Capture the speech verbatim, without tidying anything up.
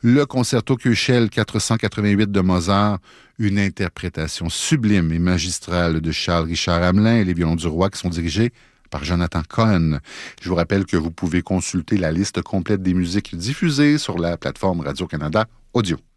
le concerto Köchel quatre cent quatre-vingt-huit de Mozart, une interprétation sublime et magistrale de Charles-Richard Hamelin et les violons du roi qui sont dirigés par Jonathan Cohen. Je vous rappelle que vous pouvez consulter la liste complète des musiques diffusées sur la plateforme Radio-Canada Audio.